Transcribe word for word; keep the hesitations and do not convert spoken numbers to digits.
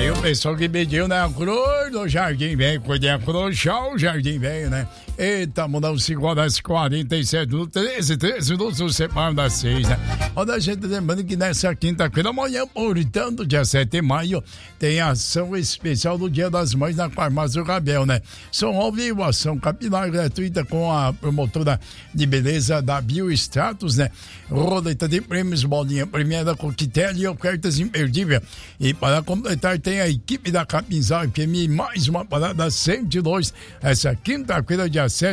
Aí o pessoal que pediu na cruz do Jardim Velho, foi a cruz, show Jardim Velho, né? Eita, mudar cinco horas e quarenta e sete minutos, treze, treze minutos, o separam das seis, né? Olha, a gente lembrando que nessa quinta-feira, amanhã, portanto, dia sete de maio, tem ação especial do Dia das Mães na Farmácia do Gabriel, né? São ao vivo, ação capilar gratuita com a promotora de beleza da Biostatus, né? Roleta de prêmios, bolinha premiada, coquetel e ofertas imperdíveis. E para completar, tem a equipe da Capinzal F M, mais uma parada cento e dois, essa quinta-feira, dia sete.